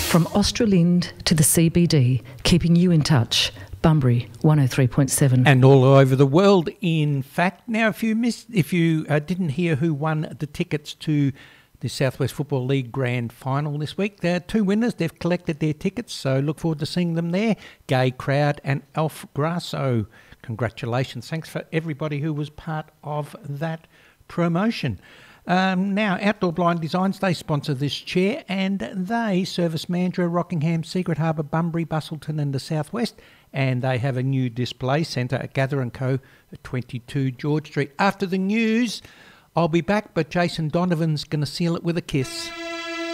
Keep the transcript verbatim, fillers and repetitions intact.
From Australind to the C B D, keeping you in touch. Bunbury one oh three point seven. And all over the world, in fact. Now, if you missed, if you uh, didn't hear who won the tickets to the South West Football League Grand Final this week, there are two winners. They've collected their tickets, so look forward to seeing them there. Gay Crowd and Alf Grasso. Congratulations. Thanks for everybody who was part of that promotion. Um, now, Outdoor Blind Designs, they sponsor this chair, and they service Mandurah, Rockingham, Secret Harbour, Bunbury, Bustleton and the Southwest, and they have a new display centre at Gather and Co at twenty-two George Street. After the news, I'll be back, but Jason Donovan's going to seal it with a kiss.